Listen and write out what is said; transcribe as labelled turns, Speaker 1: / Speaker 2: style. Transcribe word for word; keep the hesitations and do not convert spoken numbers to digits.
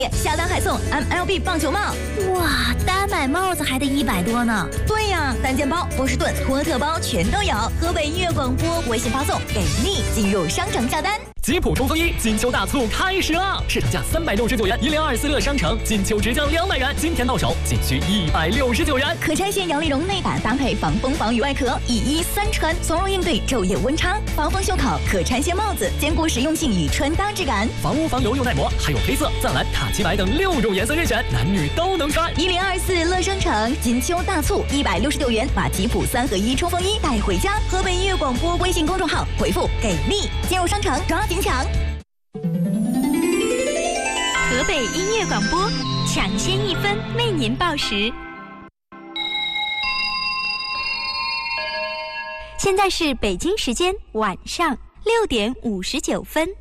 Speaker 1: 下单还送 M L B 棒球帽。
Speaker 2: 哇，单买帽子还得一百多呢。
Speaker 1: 对呀，单件包、波士顿、托特包全都有。河北音乐广播微信发送给力，进入商城下单。
Speaker 3: 吉普冲锋衣金秋大促开始了，市场价三百六十九元，一零二四乐商城金秋直降两百元，今天到手仅需一百六十九元。
Speaker 1: 可拆卸摇粒绒内胆搭配防风防雨外壳，一衣三穿，从容应对昼夜温差。防风袖口，可拆卸帽子，兼顾实用性与穿搭质感。
Speaker 3: 防污防油又耐磨，还有黑色、藏蓝、卡其白等六种颜色任选，男女都能穿。
Speaker 1: 一零二四乐商城金秋大促，一百六十九元把吉普三合一冲锋衣带回家。河北音乐广播微信公众号回复给力，进入商城抓紧抢。
Speaker 4: 河北音乐广播，抢先一分为您报时。现在是北京时间晚上六点五十九分。